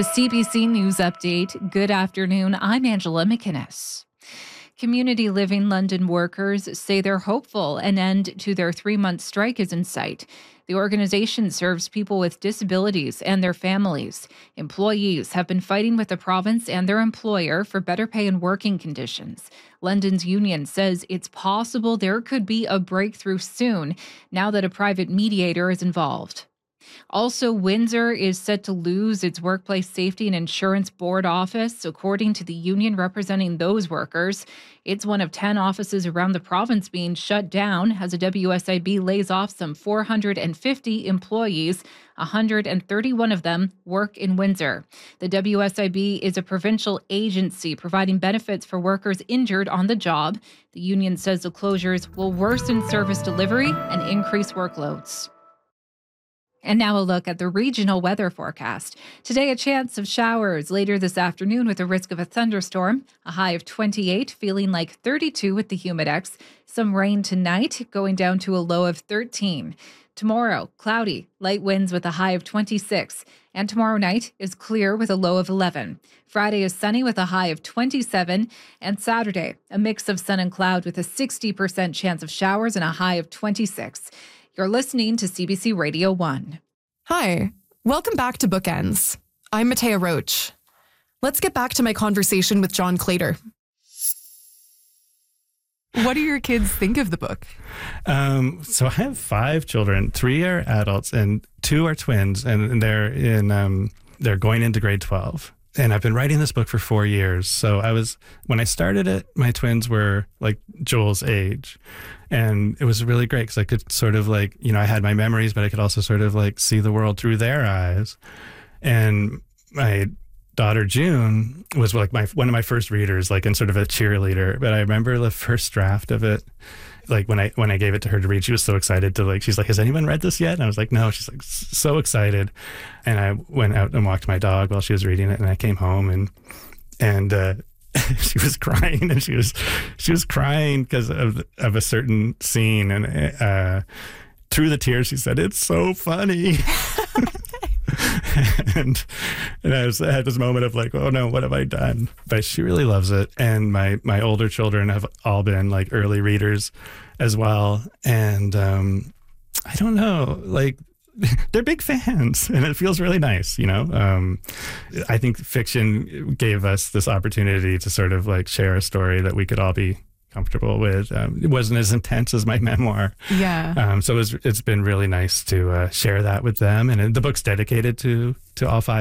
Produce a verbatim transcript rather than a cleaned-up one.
C B C News Update. Good afternoon. I'm Angela McInnes. Community Living London workers say they're hopeful an end to their three-month strike is in sight. The organization serves people with disabilities and their families. Employees have been fighting with the province and their employer for better pay and working conditions. London's union says it's possible there could be a breakthrough soon now that a private mediator is involved. Also, Windsor is set to lose its Workplace Safety and Insurance Board office, according to the union representing those workers. It's one of ten offices around the province being shut down as the W S I B lays off some four hundred fifty employees. one hundred thirty-one of them work in Windsor. The W S I B is a provincial agency providing benefits for workers injured on the job. The union says the closures will worsen service delivery and increase workloads. And now a look at the regional weather forecast. Today, a chance of showers later this afternoon with a risk of a thunderstorm. A high of twenty-eight, feeling like thirty-two with the Humidex. Some rain tonight, going down to a low of thirteen. Tomorrow, cloudy, light winds with a high of twenty-six. And tomorrow night is clear with a low of eleven. Friday is sunny with a high of twenty-seven. And Saturday, a mix of sun and cloud with a sixty percent chance of showers and a high of twenty-six. You're listening to C B C Radio one. Hi, welcome back to Bookends. I'm Matea Roach. Let's get back to my conversation with John Claytor. What do your kids think of the book? Um, so I have five children. Three are adults and two are twins, and they're in um, they're going into grade twelve. And I've been writing this book for four years. So I was, when I started it, my twins were like Joel's age. And it was really great because I could sort of like, you know, I had my memories, but I could also sort of like see the world through their eyes. And my daughter June was like my one of my first readers, like, and sort of a cheerleader. But I remember the first draft of it, like when I when I gave it to her to read, she was so excited to like, she's like, has anyone read this yet? And I was like, no. She's like so excited. And I went out and walked my dog while she was reading it, and I came home and and uh, she was crying, and she was she was crying because of of a certain scene, and uh, through the tears she said, "It's so funny." and and I, was, I had this moment of like, oh no, what have I done? But she really loves it, and my my older children have all been like early readers as well, and um, I don't know, like they're big fans, and it feels really nice, you know. Um, I think fiction gave us this opportunity to sort of like share a story that we could all be comfortable with. Um, it wasn't as intense as my memoir. Yeah. Um, so it was, it's been really nice to uh, share that with them. And the book's dedicated to to all five